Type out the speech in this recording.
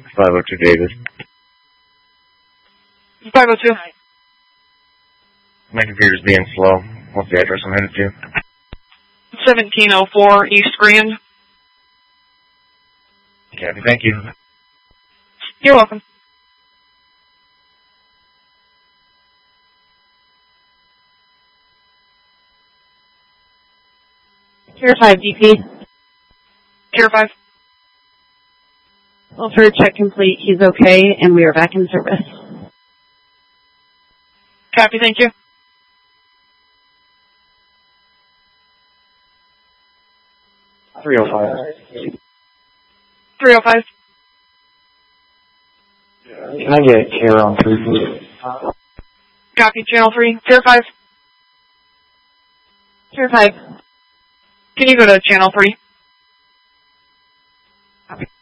502 Davis. 502. My computer's being slow. What's the address I'm headed to? 1704 East Grand. Copy, thank you. You're welcome. Tier 5 DP. Tier 5. Well, for check complete, he's okay, and we are back in service. Copy, thank you. .305. 305. Can I get care on 3, please? Copy, channel 3. Tier 5. Tier 5. Can you go to channel 3? Copy.